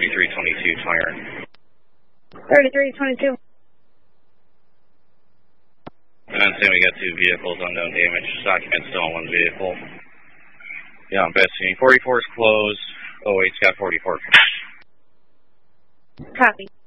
3322 Tyrant. 3322. And same, we got 2 vehicles, unknown damage. Occupants still on 1 vehicle. Yeah, I'm besting. 44 is closed. 08's got 44. Copy.